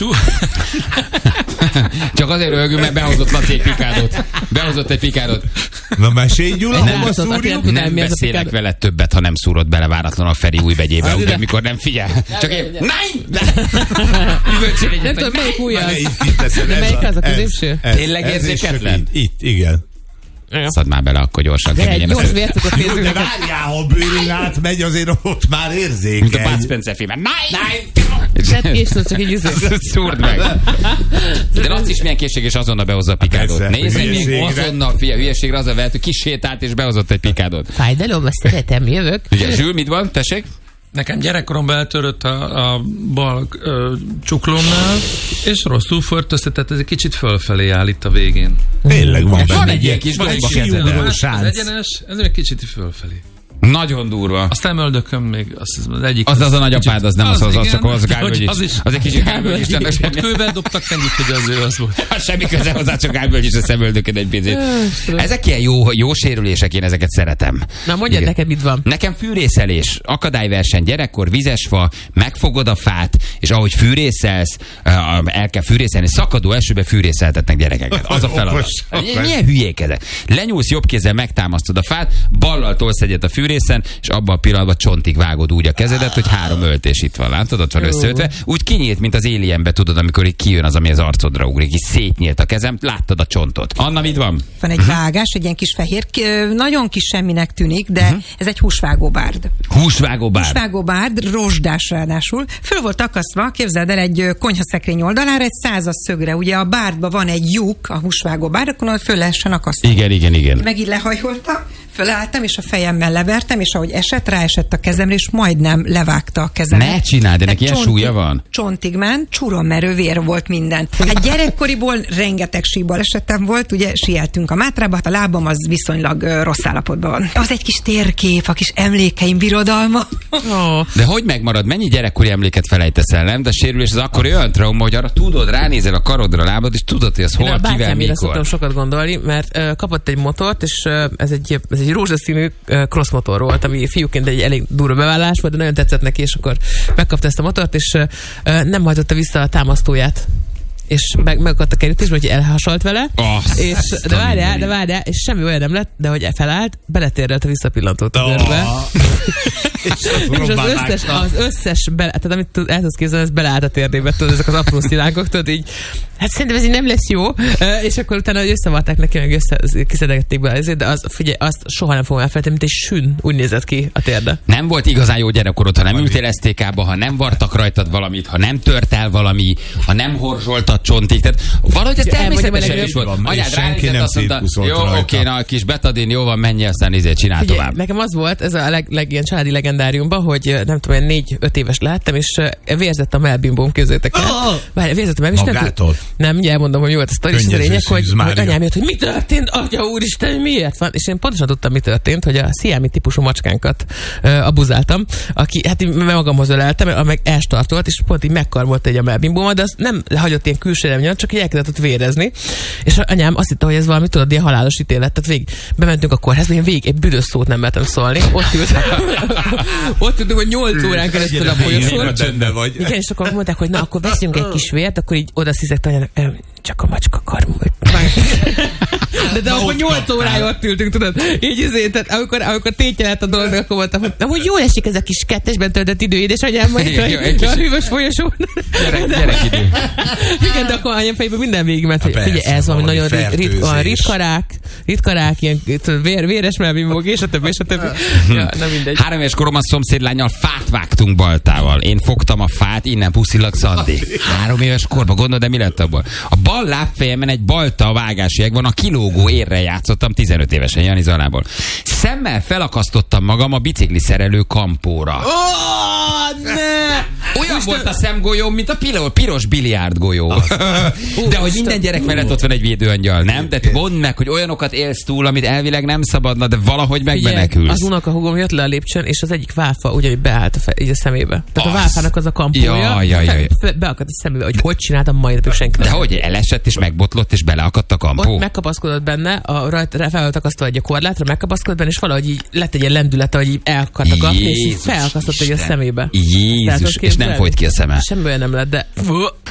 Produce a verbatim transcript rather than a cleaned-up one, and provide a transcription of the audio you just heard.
Csak azért röhögünk, mert behozott Laci egy pikádot. Behozott egy pikádot. Na mesélj, Gyula, nem, hova szúrjuk? Nem beszélek veled többet, ha nem szúrod bele váratlan a Feri új vegyébe, úgy, amikor nem figyel. Csak én... Nein! Nem tudom, melyik új az? De melyik az a középső? Tényleg érzéketlen? Itt, igen. Szad már bele, akkor gyorsan. De egy gyors vércukot nézzük. De várjál, ha bőrén átmegy, azért ott már érzékeny. Mint a Bud Spencer filmben. Nein! Sett készül, csak így üző. Szúrd meg. De Laci is milyen készség, és azonnal behozza a pikádot. Nézd, még azonnal, fia, hülyeségre az a vehet, hogy kisétált, és behozott egy pikádot. Fájdalom, azt szeretem, jövök. Ugye, Zsül, mit van? Tessék? Nekem gyerekkoromban eltörött a, a bal ö, csuklómnál, és rosszul förtöztetett, ez egy kicsit fölfelé áll itt a végén. Tényleg van Van benne egy ilyen kis Van egy gomba kezeden. az egyenes, ez egy kicsit fölfelé. Nagyon durva. Aztán öldököm még, az, az egyik... Az az a nagyapád, az nem az, az, az csak az Gábölgyics. Az, is, az egy kicsit Gábölgyics. Ott kővel dobtak ennyit, hogy az ő az volt. Semmi köze hozzá, csak Gábölgyics a szemöldököd egy picit. Ezek ilyen jó, jó sérülések, én ezeket szeretem. Na mondjad neked, mit van? Nekem fűrészelés, akadályverseny, gyerekkor, vizesfa, megfogod a fát, és ahogy fűrészelsz, el kell fűrészelni, szakadó esőbe fűrészeltetnek gyerekeket. Az a feladat. Milyen hülyék ezek? Lenyúlsz jobb kézzel, megtámasztod a fát, ballal tolsz egyet a fűrészen, és abban a pillanatban csontig vágod úgy a kezedet, hogy három öltés itt van, látod, ott van összeötve. Úgy kinyílt, mint az Alienbe, tudod, amikor így kijön az, ami az arcodra ugrik, így szétnyílt a kezem, láttad a csontot. Anna, mit van? Van egy vágás, egy ilyen kis fehér, nagyon kis semminek tűnik, de uh-huh. ez egy húsvágóbárd. Húsvágóbárd? Húsvágóbárd, rozsdás ráadásul. Föl volt akasztva, képzeld el, egy konyhaszekrény oldalára, egy százas szögre. Ugye a bárdban van egy lyuk, a húsvágóbárd, akkor föl lehessen akasztani. Igen, igen, igen. Megint lehajoltam, fölálltam, és a fejemmel levertem, és ahogy esett, ráesett a kezemre, és majdnem levágta a kezemet. Ne csináld, ennek ilyen csontig, súlya van? Csontig ment, csurommerő vér volt minden. Hát gyerekkoriból rengeteg síbalesetem volt, ugye sieltünk a Mátrába, hát a lábam az viszonylag uh, rossz állapotban van. Az egy kis térkép, a kis emlékeim birodalma. Oh. De hogy megmarad? Mennyi gyerekkori emléket felejtesz el, nem? De a sérülés az akkor olyan trauma, hogy arra tudod, ránézel a karodra, a lábad, és tudod, hogy ez hol, kivel, mikor. Szoktam sokat gondolni, mert uh, kapott egy motort, és uh, ez egy, ez egy rózsaszínű uh, crossmotor volt, ami fiúként egy elég durva beválás volt, de nagyon tetszett neki, és akkor megkapta ezt a motort, és uh, nem hajtotta vissza a támasztóját. És meg, megakadt a kerítésbe, hogy elhasalt vele, oh, és, de várjál, de várjál, és semmi olyan nem lett, de hogy felállt, beletérrelt a visszapillantót a görbe. Oh. és, és az összes, az összes bele, tehát amit tud, el tudsz képzelni, ez beleállt a térdébe, tudod, ezek az apró szilánkok, tudod, így, hát szerintem ez így nem lesz jó, és akkor utána összevarták neki, meg össze, kiszedegették be ezért, de az, figyelj, azt soha nem fogom elfelejteni, mint egy sün, úgy nézett ki a térde. Nem volt igazán jó gyerekkorod, ha nem ültél es té ká-ba, ha nem vartak rajtad valamit, ha nem tört el valami, ha nem horzsoltad csontig. Tehát valahogy ez természetesen is volt. Anyád ránézett, azt mondta, jó, oké, na, kis betadin, jó van, menj, aztán izé, csinál Figyelj, tovább. Nekem az volt, ez a leg, leg, ilyen családi legendáriumban, hogy nem tudom, én négy-öt éves lehettem, és vérzett a melbimbóm, képzeljétek el. Oh! Várj, vérzett a melbimbóm. Magától? Nem, ugye elmondom, hogy jó volt a sztori, és az a lényeg, hogy, hogy anyám jött, hogy mi történt, atya úristen, miért van? És én pontosan tudtam, mi történt, hogy a sziámi típusú macskánkat uh, abuzáltam, aki, hát én magamhoz öleltem, meg elstartolt, és pont így megkarmolt egy a melbimbómat, de az nem hagyott ilyen külsőre nyomni, csak elkezdett vérezni, és anyám azt hitte, hogy ez valami, tudod, ilyen halálos ítélet. Tehát végig bementünk a kórházba, én végig egy büdös szót nem mertem szólni. Ott ült, ott ültünk, hogy nyolc órán keresztül a folyosón. Igen, és akkor mondták, hogy na, akkor veszünk egy kis vért, akkor így oda sziszegte anyának, csak a macska karmult. De, de akkor nyolc órája ott ültünk, tudod? Így azért, tehát amikor, amikor tétje lett a dolog, akkor mondtam, hogy, hogy jól esik ez a kis kettesben töltött idő, édesanyám, majd a hűvös folyosón. Gyerek, gyerekidő. Igen, de akkor anyám fejében minden végigment, hogy figyelj, ez valami nagyon ritka, ritkarák, ritkarák, ilyen vér, véres melbimbók, és a többi, és a többi. Ja, nem mindegy. Három éves koromban szomszédlánnyal fát vágtunk baltával. Én fogtam a fát, innen puszillag Szandi. Három éves korban, gondolod, de mi lett abból? A bal lábfejemen egy balta vágási egg van, a kilógó érrel játszottam tizenöt évesen Jani Zalából. Szemmel felakasztottam magam a bicikli szerelő kampóra. Oh, ne! Olyan most volt a szemgolyóm, mint a pilo, piros biliárdgolyó. De hogy minden gyerek mellett ott van egy védőangyal, nem? De mondd meg, hogy olyanokat élsz túl, amit elvileg nem szabadna, de valahogy megmenekülsz. Az unokahúgom jött le a lépcsőn, és az egyik válfa ugyanúgy beállt a, fe, így a szemébe. Tehát az. A válfának az a kampója, ja, ja, ja, ja. beakadt a szemébe, hogy hogy csináltam majd napig senki. De hogy elesett és megbotlott és beleakadt a kampó? Ott megkapaszkodott benne, a rajta fel volt akasztva egy a korlátra, megkapaszkodott benne, és valahogy így lett egy ilyen lendülete, hogy így elakadt a kapni, és így felakasztott egy a szemébe. Jézus, és nem folyt ki a szeme. Semmi olyan nem lett, de